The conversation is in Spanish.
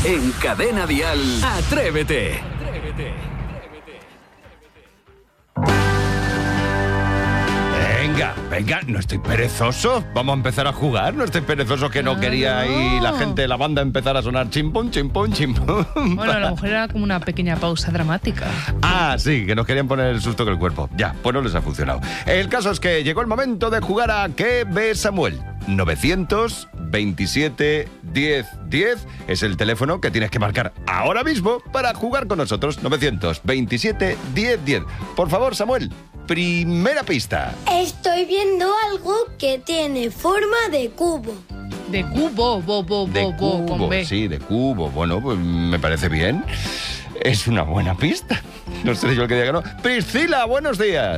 En Cadena Dial, Atrévete. Venga, no estoy perezoso. Vamos a empezar a jugar. No estoy perezoso que no quería ahí la gente de la banda empezar a sonar chimpón, chimpón, chimpón. Bueno, a lo mejor era como una pequeña pausa dramática. Ah, sí, que nos querían poner el susto con el cuerpo. Ya, pues no les ha funcionado. El caso es que llegó el momento de jugar a ¿Qué ve Samuel? 927 10 10 es el teléfono que tienes que marcar ahora mismo para jugar con nosotros. 927 10 10. Por favor, Samuel, primera pista. Estoy viendo algo que tiene forma de cubo. De cubo, De con cubo, B. sí, de cubo. Bueno, pues me parece bien. Es una buena pista. No sé yo el que diga que no. Priscila, buenos días.